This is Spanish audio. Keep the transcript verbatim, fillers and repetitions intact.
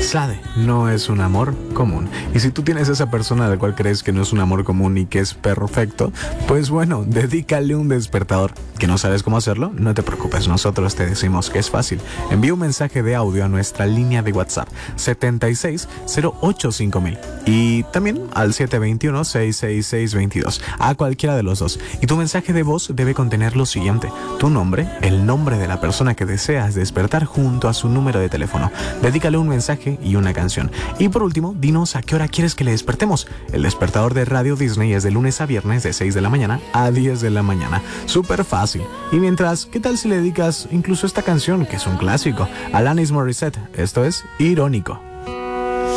Sade no es un amor común. Y si tú tienes esa persona a la cual crees que no es un amor común y que es perfecto, pues bueno, dedícale un despertador. ¿Que no sabes cómo hacerlo? No te preocupes, nosotros te decimos que es fácil. Envía un mensaje de audio a nuestra línea de WhatsApp setenta y seis cero ocho cinco mil y también al siete dos uno, seis seis seis dos dos, a cualquiera de los dos. Y tu mensaje de voz debe contener lo siguiente: tu nombre, el nombre de la persona que deseas despertar junto a su número de teléfono. Dedícale un mensaje y una canción. Y por último, dinos a qué hora quieres que le despertemos. El despertador de Radio Disney es de lunes a viernes de seis de la mañana a diez de la mañana. Súper fácil. Y mientras, ¿qué tal si le dedicas incluso esta canción, que es un clásico, a Alanis Morissette? Esto es Irónico.